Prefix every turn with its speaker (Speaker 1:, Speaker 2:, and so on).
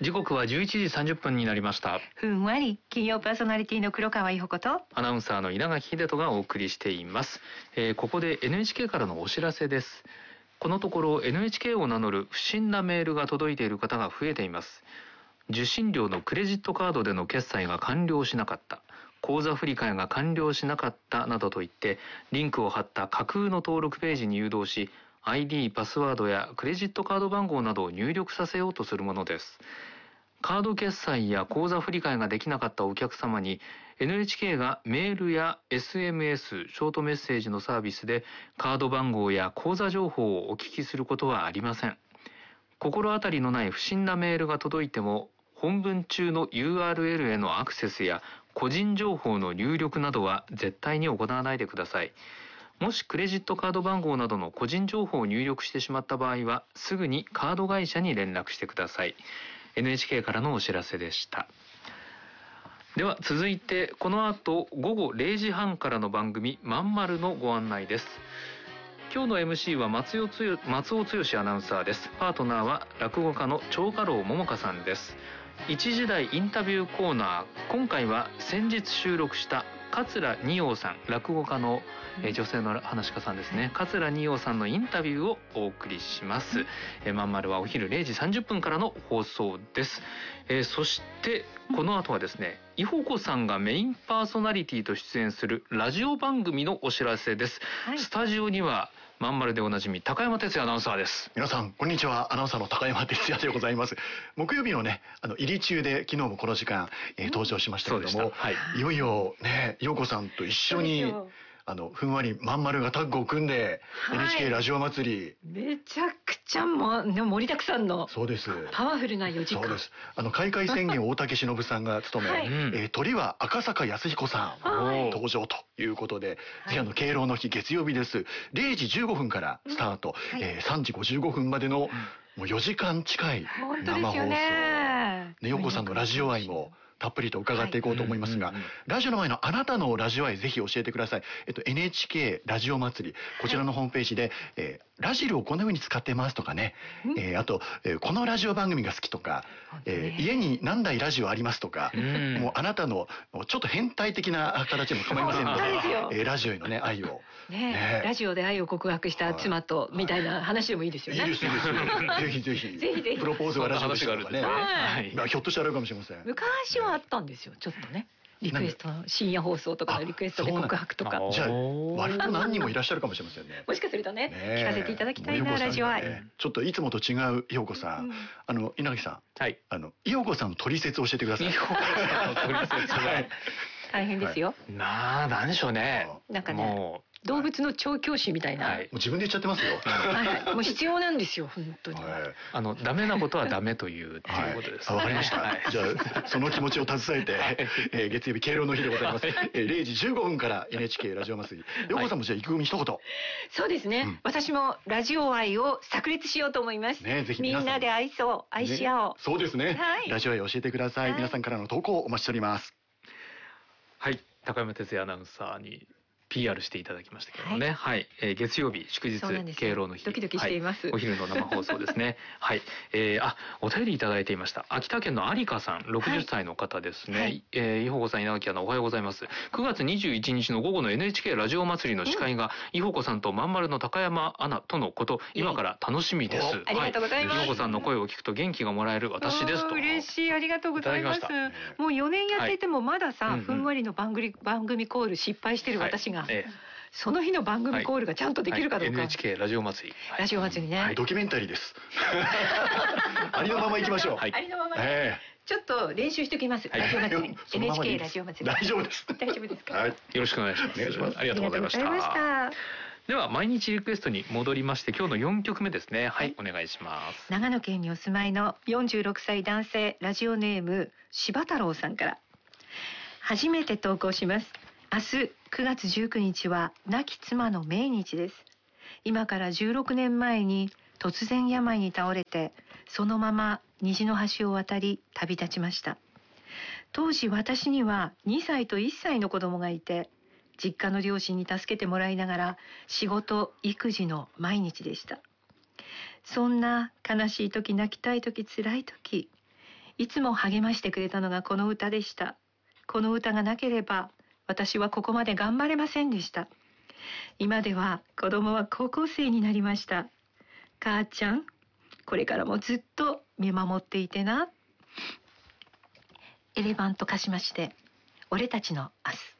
Speaker 1: 時刻は11時30分になりました。
Speaker 2: ふんわり金曜パーソナリティの黒川伊保子と
Speaker 1: アナウンサーの稲垣秀人がお送りしています。ここで NHK からのお知らせです。このところ NHK を名乗る不審なメールが届いている方が増えています。受信料のクレジットカードでの決済が完了しなかった、口座振替が完了しなかったなどといって、リンクを貼った架空の登録ページに誘導し、ID、パスワードやクレジットカード番号などを入力させようとするものです。カード決済や口座振替ができなかったお客様に NHK がメールや SMS、ショートメッセージのサービスでカード番号や口座情報をお聞きすることはありません。心当たりのない不審なメールが届いても、本文中の URL へのアクセスや個人情報の入力などは絶対に行わないでください。もしクレジットカード番号などの個人情報を入力してしまった場合は、すぐにカード会社に連絡してください。NHK からのお知らせでした。では続いて、この後午後0時半からの番組まんまるのご案内です。今日の MC は松尾剛アナウンサーです。パートナーは落語家の長家老桃花さんです。一時代インタビューコーナー、今回は先日収録した桂二葉さん、落語家の女性の話し家さんですね、桂二葉さんのインタビューをお送りします。まんまるはお昼0時30分からの放送です。そしてこの後はですね、伊保子さんがメインパーソナリティと出演するラジオ番組のお知らせです。スタジオにはまんまるでおなじみ高山哲也アナウンサーです。
Speaker 3: 皆さんこんにちは、アナウンサーの高山哲也でございます。木曜日のね、入り中で昨日もこの時間、登場しましたけれども、いよいよね、伊保子さんと一緒にふんわりまんまるがタッグを組んで、NHK ラジオ祭り、
Speaker 2: めちゃくちゃ盛りだくさんの、そうです、パワフルな4時間。
Speaker 3: そうです。開会宣言を大竹しのぶさんが務め、鳥は赤坂康彦さん登場ということで、ぜひ敬老の日月曜日です。0時15分からスタート、3時55分までのもう4時間近い生放送。ね、洋子さんのラジオ愛もたっぷりと伺っていこうと思いますが、ラジオの前のあなたのラジオ愛ぜひ教えてください。NHK ラジオ祭り、こちらのホームページで、ラジルをこんな風に使ってますとかね、あと、このラジオ番組が好きとか、家に何台ラジオありますとか、もうあなたのちょっと変態的な形でも構いませんので、ラジオへのね、愛を。
Speaker 2: ラジオで愛を告白した妻とみたいな話でもいいですよね。
Speaker 3: いいです、いいです。ぜひぜひ。プロポーズはラジオでしたとかね。ひょっとしたらあるかもしれません。
Speaker 2: 昔はあったんですよ、ちょっとね。リクエストの深夜放送とかのリクエストで告白とか。
Speaker 3: じゃあ割と何人もいらっしゃるかもしれませんね。
Speaker 2: もしかするとね、聞かせていただきたいな、ラジオ愛。
Speaker 3: ちょっといつもと違う伊保子さん、稲垣さん、伊保子さんの取説を教えてください。伊保子さんの取説
Speaker 2: 大変ですよ。
Speaker 1: なんでしょうね。
Speaker 2: なんかね、動物の調教師みたいな。
Speaker 3: もう自分で言っちゃってますよ。
Speaker 2: もう必要なんですよ、本当に。
Speaker 1: ダメなことはダメというっていうことです。
Speaker 3: わかりました。じゃあその気持ちを携えて、月曜日敬老の日でございます。0時15分から NHK ラジオ祭り。洋子さんもじゃあ意気込み一言。
Speaker 2: そうですね。私もラジオ愛を炸裂しようと思います。
Speaker 3: ぜひ
Speaker 2: みんなで愛し合おう。
Speaker 3: そうですね。ラジオ愛教えてください。皆さんからの投稿をお待ちしております。
Speaker 1: はい、高山哲也アナウンサーにPR していただきましたけどもね。月曜日祝日敬老の日、
Speaker 2: ドキドキしています。
Speaker 1: お昼の生放送ですね。お便りいただいていました。秋田県の有香さん、60歳の方ですね。伊保子さん、稲垣アナ、おはようございます。9月21日の午後の NHK ラジオ祭りの司会が伊保子さんとまんまるの高山アナとのこと、今から楽しみです。
Speaker 2: ありがとうございます。
Speaker 1: 伊保子さんの声を聞くと元気がもらえる私ですと。
Speaker 2: 嬉しい、ありがとうございます。もう4年やっていてもまださ、ふんわりの番組コール失敗してる私が、その日の番組コールがちゃんとできるかどうか。
Speaker 1: NHK ラジオ祭り。
Speaker 2: ラジオ祭りね。
Speaker 3: ドキュメンタリーです。ありのまま行きましょう。
Speaker 2: ありのまま。ちょっと練習しておきます。ラジオ祭り。NHK ラジオ祭り。
Speaker 3: 大丈夫です。
Speaker 2: 大丈夫ですか。
Speaker 1: よろしくお願いします。ありがとうございました。では毎日リクエストに戻りまして、今日の4曲目ですね。お願いします。
Speaker 2: 長野県にお住まいの46歳男性、ラジオネーム柴太郎さんから。初めて投稿します。明日9月19日は亡き妻の命日です。今から16年前に突然病に倒れて、そのまま虹の橋を渡り旅立ちました。当時私には2歳と1歳の子供がいて、実家の両親に助けてもらいながら仕事育児の毎日でした。そんな悲しい時、泣きたい時、辛い時、 いつも励ましてくれたのがこの歌でした。この歌がなければ私はここまで頑張れませんでした。今では子供は高校生になりました。母ちゃん、これからもずっと見守っていてな。エレバンと化しまして、俺たちの明日。